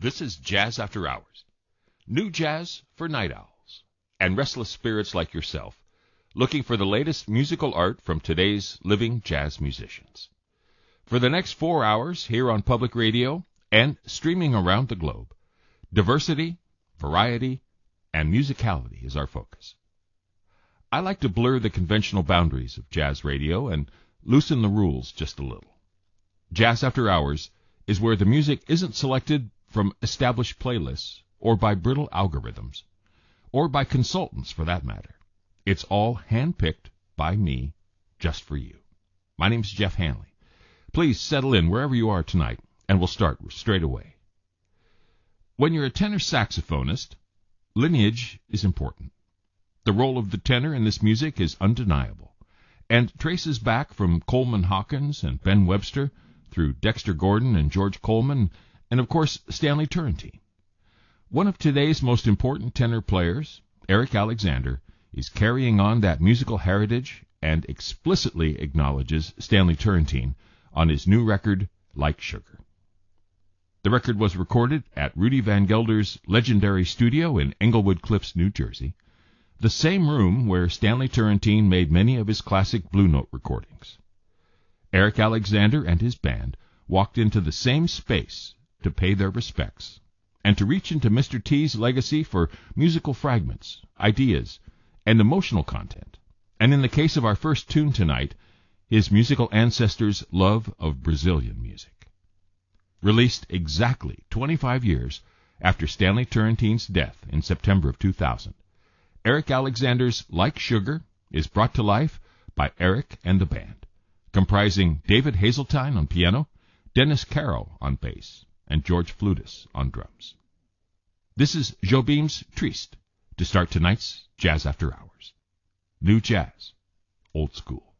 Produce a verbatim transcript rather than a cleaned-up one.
This is Jazz After Hours. New jazz for night owls and restless spirits like yourself, looking for the latest musical art from today's living jazz musicians. For the next four hours here on Public Radio and streaming around the globe, diversity, variety, and musicality is our focus. I like to blur the conventional boundaries of jazz radio and loosen the rules just a little. Jazz After Hours is where the music isn't selected from established playlists or by brittle algorithms, or by consultants for that matter. It's all hand-picked by me just for you. My name's Jeff Hanley. Please settle in wherever you are tonight, and we'll start straight away. When you're a tenor saxophonist, lineage is important. The role of the tenor in this music is undeniable, and traces back from Coleman Hawkins and Ben Webster through Dexter Gordon and George Coleman, and of course Stanley Turrentine. One of today's most important tenor players, Eric Alexander, is carrying on that musical heritage and explicitly acknowledges Stanley Turrentine on his new record, Like Sugar. The record was recorded at Rudy Van Gelder's legendary studio in Englewood Cliffs, New Jersey, the same room where Stanley Turrentine made many of his classic Blue Note recordings. Eric Alexander and his band walked into the same space to pay their respects and to reach into Mister T's legacy for musical fragments, ideas, and emotional content, and in the case of our first tune tonight, his musical ancestors' love of Brazilian music. Released exactly twenty-five years after Stanley Turrentine's death in September of two thousand, Eric Alexander's Like Sugar is brought to life by Eric and the band, comprising David Hazeltine on piano, Dennis Carroll on bass, and George Flutis on drums. This is Jobim's Triste to start tonight's Jazz After Hours. New jazz, old school.